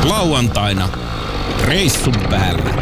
Lauantaina reissun päällä.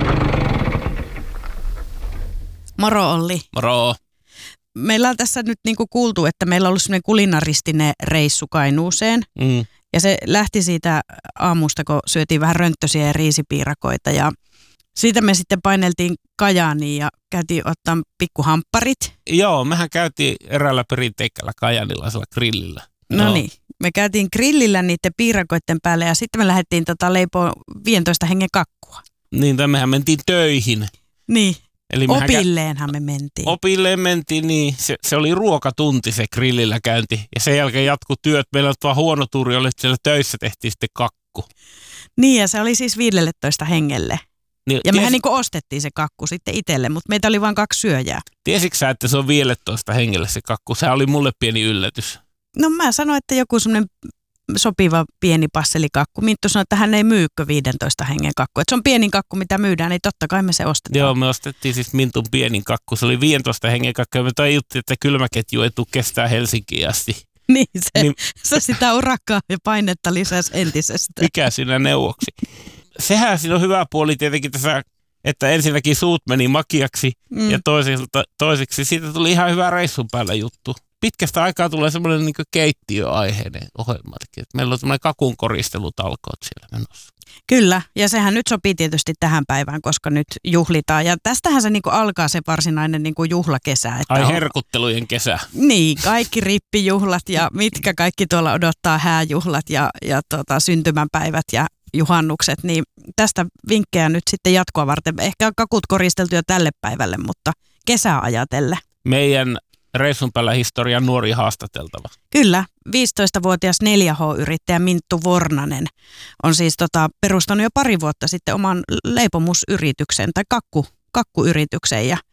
Moro Olli. Moro. Meillä on tässä nyt niinku kuultu, että meillä on ollut semmoinen kulinaristinen reissu Kainuuseen. Ja se lähti siitä aamusta, kun syötiin vähän rönttösiä ja riisipiirakoita. Ja siitä me sitten paineltiin Kajaaniin ja käytiin ottaa pikkuhampparit. Joo, mehän käytiin eräällä perinteikällä kajaanilaisella grillillä. No niin, me käytiin grillillä niiden piirakoiden päälle ja sitten me lähdettiin leipoa 15 hengen kakkua. Niin, mehän mentiin töihin. Niin, eli opilleenhan me mentiin. Opilleen mentiin, niin se oli ruokatunti se grillillä käynti. Ja sen jälkeen jatkui työt. Meillä oli vaan huono tuuri, oli, että siellä töissä tehtiin sitten kakku. Niin, ja se oli siis 15 hengelle. Niin, ja mehän niinku ostettiin se kakku sitten itselle, mutta meitä oli vain 2 syöjää. Tiesitkö sä, että se on 15 hengelle se kakku? Se oli mulle pieni yllätys. No mä sanoin, että joku semmoinen sopiva pieni passelikakku. Minttu sanoi, että hän ei myykö 15 hengen kakku. Että se on pienin kakku, mitä myydään, niin totta kai me se ostetaan. Joo, me ostettiin siis Mintun pienin kakku. Se oli 15 hengen kakku ja me tajuttiin, että kylmäketju ei tule kestää Helsinkiin asti. Niin, se sitä urakkaa ja painetta lisäsi entisestä. Mikä siinä neuvoksi? Sehän siinä on hyvä puoli tietenkin tässä, että ensinnäkin suut meni makiaksi ja toiseksi siitä tuli ihan hyvä reissun päällä juttu. Pitkästä aikaa tulee semmoinen niin keittiöaiheinen ohjelma. Meillä on semmoinen kakun koristelutalkoot siellä menossa. Kyllä, ja sehän nyt sopii tietysti tähän päivään, koska nyt juhlitaan. Ja tästähän se niinku alkaa se varsinainen niinku juhlakesä. Että herkuttelujen kesä. Niin, kaikki rippijuhlat ja mitkä kaikki tuolla odottaa hääjuhlat ja syntymäpäivät ja juhannukset. Niin tästä vinkkejä nyt sitten jatkoa varten. Ehkä on kakut koristeltu jo tälle päivälle, mutta kesää ajatellen. Meidän reissun päällä historian nuori haastateltava. Kyllä, 15-vuotias 4H-yrittäjä Minttu Vornanen on siis perustanut jo 2 vuotta sitten oman leipomusyrityksen tai kakkuyrityksen ja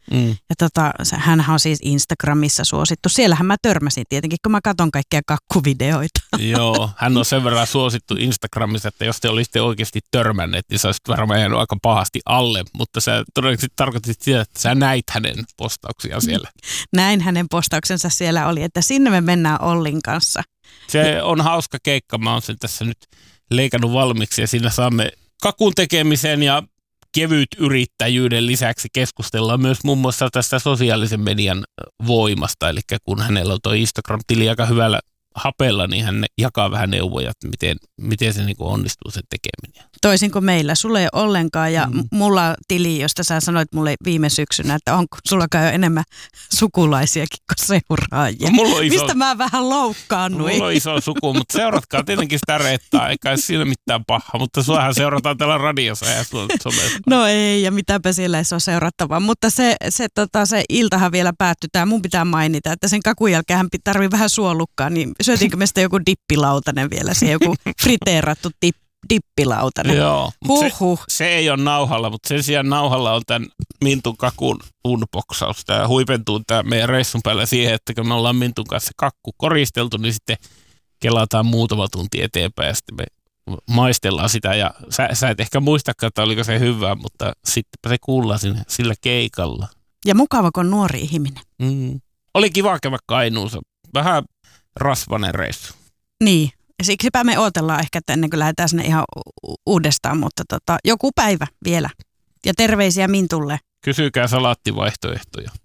hänhän on siis Instagramissa suosittu. Siellähän mä törmäsin tietenkin, kun mä katson kaikkia kakkuvideoita. Joo, hän on sen verran suosittu Instagramissa, että jos te olisitte oikeasti törmänneet, niin sä olisit varmaan jäänyt aika pahasti alle, mutta sä todennäköisesti tarkoitit sitä, että sä näit hänen postauksiaan siellä. Näin hänen postauksensa siellä oli, että sinne me mennään Ollin kanssa. Se on hauska keikka, mä oon sen tässä nyt leikannut valmiiksi ja siinä saamme kakun tekemisen ja kevyt yrittäjyyden lisäksi keskustellaan myös muun muassa tästä sosiaalisen median voimasta. Eli kun hänellä on tuo Instagram-tili aika hyvällä hapella, niin hän jakaa vähän neuvoja, että miten se niin kuin onnistuu se tekeminen. Toisin kuin meillä. Sulla ei ole ollenkaan ja mulla on tili, josta sä sanoit mulle viime syksynä, että onko sullakaan jo enemmän sukulaisiakin kuin seuraajia. Mistä mä vähän loukkaannuin. Mulla on iso suku, mutta seuratkaa tietenkin sitä reittaa, eikä siinä mitään pahaa, mutta suahan seurataan täällä radiossa ja somessa. No ei, ja mitäpä siellä ei ole seurattavaa, mutta se iltahan vielä päättyi. Tää mun pitää mainita, että sen kakun jälkeen hän tarvii vähän suolukkaa, niin syötiinkö me sitä joku dippilautanen vielä, se joku friteerattu dippilautanen. Joo, se ei ole nauhalla, mutta sen sijaan nauhalla on tämän Mintun kakun unboxaus. Tämä huipentuu tämä meidän reissun päällä siihen, että kun me ollaan Mintun kanssa kakku koristeltu, niin sitten kelataan muutama tunti eteenpäin ja sitten me maistellaan sitä. Ja sä et ehkä muistakaan, että oliko se hyvää, mutta sittenpä se kuullaan sillä keikalla. Ja mukava, kun on nuori ihminen. Oli kiva käydä Kainuussa. Vähän rasvainen reissu. Niin. Ja siksipä me odotellaan ehkä, että ennen kuin lähdetään sinne ihan uudestaan, mutta joku päivä vielä. Ja terveisiä Mintulle. Kysykää salaattivaihtoehtoja.